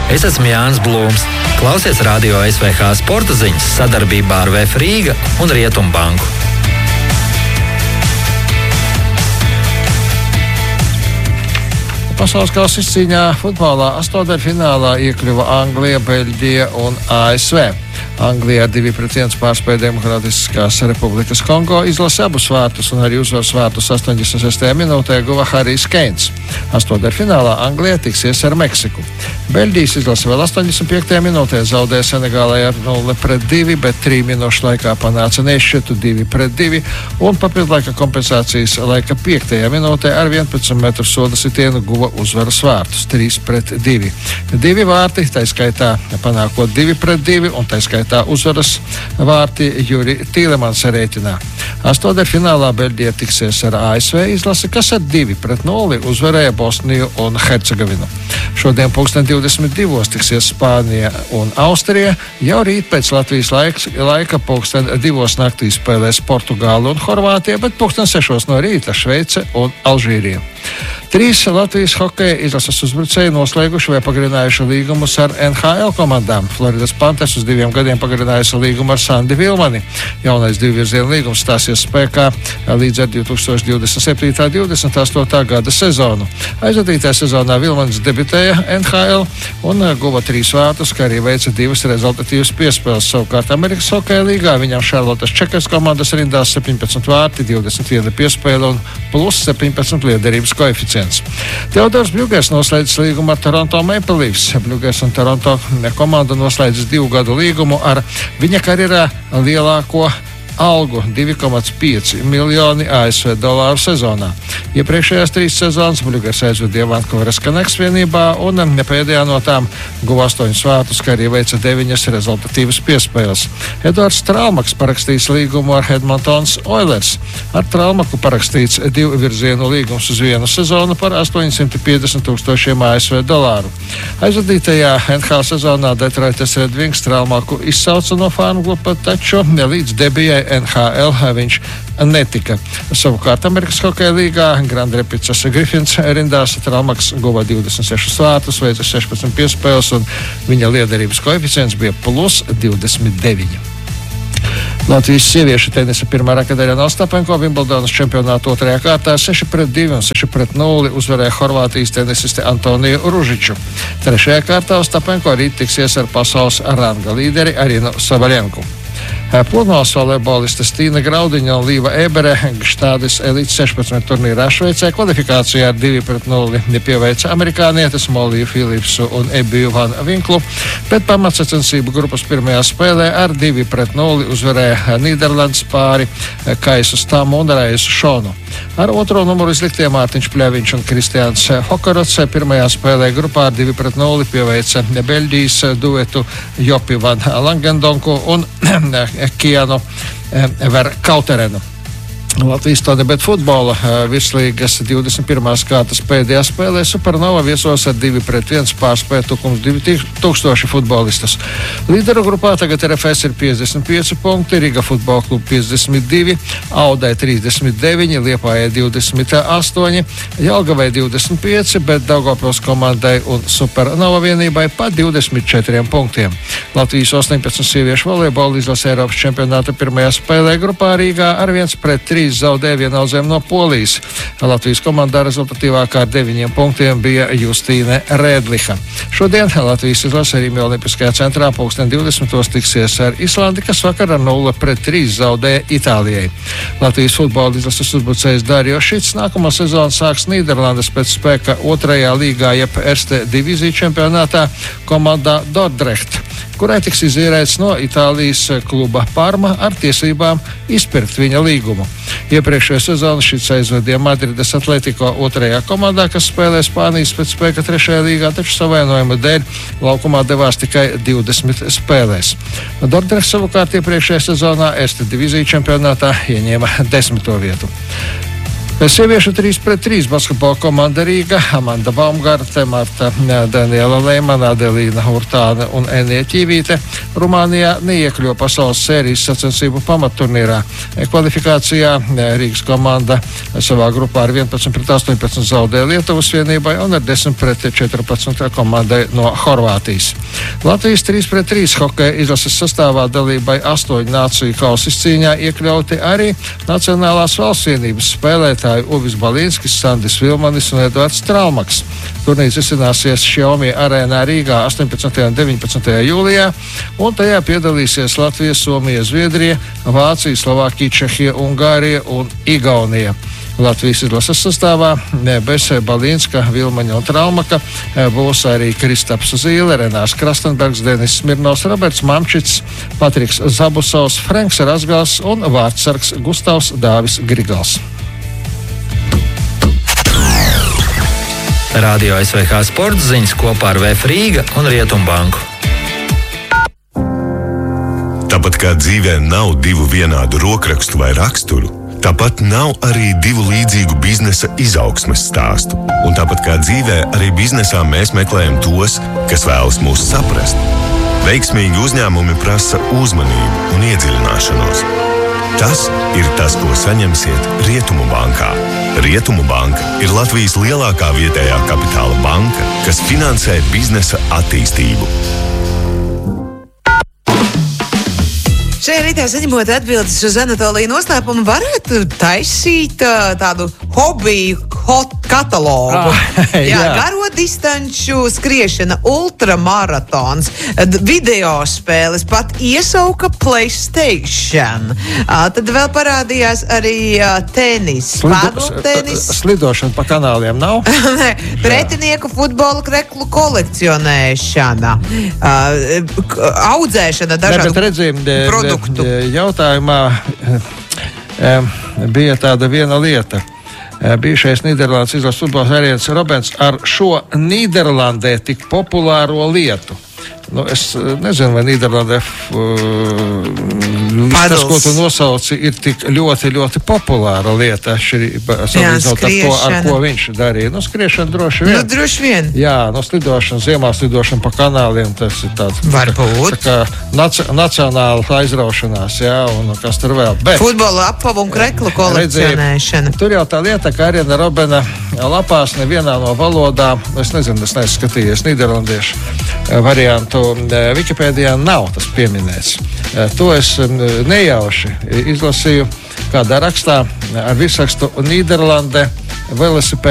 Es esmu Jānis Blūms. Klausies Radio SVH sporta ziņas sadarbībā ar VF Rīga un Rietumbanku. Pasaules kausa izcīņā futbolā astoņdaļfinālā iekļuva Anglija, Beļģija un ASV. Anglijā 2-1 pārspēja Demokrātiskās Republikas Kongo, izlasa abus vārtus un arī uzvaras vārtus 86. minūtē guva Harijs Keins. Astoņdaļfinālā Anglijā tiksies ar Meksiku. Beļģijas izlase vēl 85. minūtē zaudēja Senegālai ar 0-2, bet 3 minūšu laikā panāca nešķitu 2-2 un papildlaika kompensācijas laika 5. minūtē ar 11 metru soda sitienu guva uzvaras vārtus 3-2. 2 vārti, tā skaitā panākot 2-2 un tā skaitā uzvaras vārti Juri Tīlemans rēķinā. Astoņdaļfinālā Beļģija tiksies ar ASV izlasi, kas ar 2-0 uzvarēja Bosniju un Hercegovinu. Šodien 22. tiksies Spānija un Austrija. Jau rīt pēc Latvijas laika 2. naktī spēlēs Portugāla un Horvātija, bet 6. no rīta Šveice un Alžīrija. 3 Latvijas hokeja izlases uzbrucēji noslēguši vai pagarinājuši līgumus ar NHL komandām. Floridas Panthers uz 2 gadiem pagarinājusi līgumu ar Sandi Vilmani. Jaunais 2 virzienu līgums stāsies spēkā līdz ar 2027.-28. gada sezonu. Aizvadītajā sezonā Vilmanis debitēja NHL un guva 3 vārtus, kā arī veica 2 rezultatīvas piespēles. Savukārt Amerikas hokeja līgā viņam Šarlotas Čekers komandas rindās 17 vārti, 21 piespēle un plus 17 liederības koeficients. Teodors Bļugers noslēdzis līgumu ar Toronto Maple Leafs. Bļugers un Toronto komanda noslēdzis 2 gadu līgumu ar viņa karjerā lielāko algu 2,5 miljoni ASV dolāru sezonā. Iepriekšējās 3 sezonas Bļugers aizvadīja Vankūveras Canucks vienībā un pēdējā no tām guva 8 vārtus, kā arī veica 9 rezultatīvas piespēles. Edvards Tralmaks parakstīs līgumu ar Edmontons Oilers. Ar Tralmaku parakstīts 2 virzienu līgums uz 1 sezonu par 850,000 ASV dolāru. Aizvadītajā NHL sezonā Detroitas Red Wings Tralmaku izsauca no fānu kluba, taču līdz debijai NHL viņš netika. Savukārt Amerikas hokeja līgā Grand Rapids Griffins rindās Tralmaks guva 26 vārtus, veica 16 piespēles un viņa liederības koeficients bija plus 29. Latvijas sieviešu tenisa pirmā rakadeļa Ostapenko Vimbldonas čempionāta 2. kārtā 6-2 un 6-0 uzvarēja Horvātijas tenisiste Antoniju Ružiču. 3. kārtā Ostapenko rīt tiksies ar pasaules ranga līderi Arinu Sabaļenku. Pludmales volejbolistes Tīna Graudiņa un Līva Ebere Štādes elites 16 turnīrā Šveicē kvalifikācijā ar 2-0 pieveica amerikānietes Moliju Philipsu un Ebiju Van Vinklu, bet pamatsacensību grupas pirmajā spēlē ar 2-0 uzvarēja Nīderlandes pāri Kaisu Stamu un Raisu Šonu. Ar 2. numuru izliktie Mārtiņš Pļaviņš un Kristiāns Hokorots pirmajā spēlē grupā ar 2-0 pieveica Beļģijas duetu Jopi Van Langendonku un Kianu Verkauterenu. Latvijas Tonebet futbola virslīgas 21. kārtas pēdējā spēlē Supernova viesos ar 2-1 pārspēja Tukums 2000 futbolistus. Līderu grupā tagad RFS ir 55 punkti, Riga futbola kluba 52, Audai 39, Liepājai 28, Jelgavai 25, bet Daugavpils komandai un Supernova vienībai pa 24 punktiem. Latvijas 18 sieviešu volejbola izlase Eiropas čempionāta pirmajā spēlē grupā Rīgā ar 1-3 zaudēja vienaudzēm no Polijas. Latvijas komandā rezultatīvākā ar 9 punktiem bija Justīne Rēdliha. Šodien Latvijas izlase Rīmja Olimpiskajā centrā 20:20 tiksies ar Islandi, kas vakar ar 0-3 zaudēja Itālijai. Latvijas futbola izlases uzbrucējs Dario Šits nākamo sezonu sāks Nīderlandes pēc spēka 2. līgā jeb Erste divīzija čempionātā komandā Dordrecht, kurai tiks izīrēts no Itālijas kluba Parma ar tiesībām izpirkt viņa līgumu. Iepriekšējā sezonu Šits aizvadīja Madrides Atletico 2. komandā, kas spēlē Spānijas pēc spēka 3. līgā, taču savainojuma dēļ laukumā devās tikai 20 spēlēs. Dordrecht savukārt iepriekšējā sezonā Erste divīzija čempionātā ieņēma 10. vietu. Sieviešu 3-3 basketbola komanda Rīga, Amanda Baumgarte, Marta Daniela Leimana, Adelīna Hurtāne un Enija Ķīvīte Rumānijā neiekļuva pasaules sērijas sacensību pamatturnīrā. Kvalifikācijā Rīgas komanda savā grupā ar 11-18 zaudēja Lietuvas vienībai un ar 10-14 komandai no Horvātijas. Latvijas 3-3 hokeja izlases sastāvā dalībai 8 nāciju kausa izcīņā iekļauti arī Nacionālās valsts vienības spēlētāji Uvis Balīnskis, Sandis Vilmanis un Eduards Tralmaks. Turnīrs izcināsies Xiaomi arēnā Rīgā 18. un 19. jūlijā, un tajā piedalīsies Latvija, Somija, Zviedrija, Vācija, Slovākija, Čehija, Ungārija un Igaunija. Latvijas izlases sastāvā bez Balīnska, Vilmaņa un Tralmaka būs arī Kristaps Zīle, Renārs Krastenbergs, Denis Smirnovs, Roberts Mamčits, Patriks Zabusovs, Franks Razgals un vārdsargs Gustavs Dāvis Grigals. Radio SVH sporta ziņas kopā ar VF Rīga un Rietumbanku. Tāpat kā dzīvē nav divu vienādu rokrakstu vai raksturu, tāpat nav arī divu līdzīgu biznesa izaugsmes stāstu. Un tāpat kā dzīvē, arī biznesā mēs meklējam tos, kas vēlas mūs saprast. Veiksmīgi uzņēmumi prasa uzmanību un iedziļināšanos. Tas ir tas, ko saņemsiet Rietumu bankā. Rietumu banka ir Latvijas lielākā vietējā kapitāla banka, kas finansē biznesa attīstību. Šajā rītā saņemot atbildes uz Anatolija noslēpumu, varētu taisīt tādu hobiju katalogu. Jā, garo distanču skriešana, ultramaratons, video spēles, pat iesauka PlayStation. Tad vēl parādījās arī tenis, padeltenis. Slidošana pa kanāliem nav? Pretinieku futbola kreklu kolekcionēšana, audzēšana dažādu produktu. Jautājumā bija tāda viena lieta. Bijušais Nīderlandes izlases futbola Arjens Robens ar šo Nīderlandē tik populāro lietu. Es nezinu, vai Nīderlandē tas, ko tu nosauci, ir tik ļoti, ļoti populāra lieta, salīdzinot ar to, ar ko viņš darīja. Skriešana droši vien. Droši vien. Jā, slidošana, ziemā slidošana pa kanāliem, tas ir tāds. Varbūt. Tā kā nacionāla aizraušanās, jā, un kas tur vēl. Bet, futbola apavu un kreklu kolekcionēšana. Tur jau tā lieta, ka Arjena Robena lapās nevienā no valodām, es nezinu, es neesmu skatījies nīderlandiešu variantu, Wikipēdijā nav tas pieminēts. To es nejauši izlasīju kādā rakstā ar virsrakstu Nīderlande velosipēdu